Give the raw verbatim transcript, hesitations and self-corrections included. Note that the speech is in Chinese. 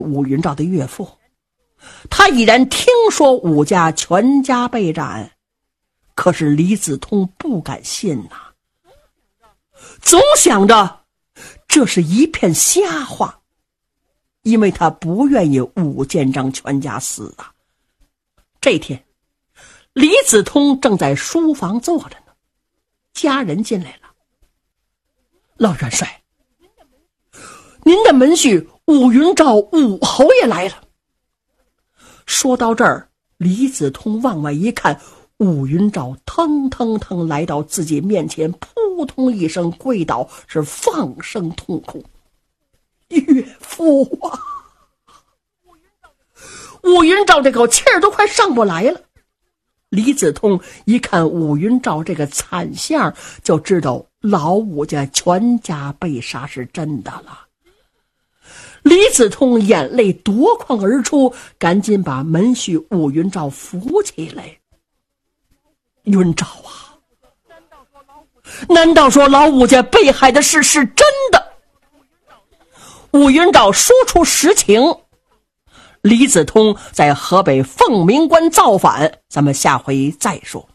武云照的岳父，他已然听说武家全家被斩，可是李子通不敢信呐、啊，总想着这是一片瞎话，因为他不愿意武建章全家死啊。这天，李子通正在书房坐着呢，家人进来了。老元帅，您的门婿武云照武侯爷来了。说到这儿，李子通往外一看，武云照腾腾腾来到自己面前，扑通一声跪倒，是放声痛哭。岳父啊！武云照这口气儿都快上不来了。李子通一看武云照这个惨相，就知道老武家全家被杀是真的了。李子通眼泪夺眶而出，赶紧把门婿武云照扶起来。云照啊，难道说老武家被害的事是真的？武云照说出实情。李子通在河北凤鸣关造反，咱们下回再说。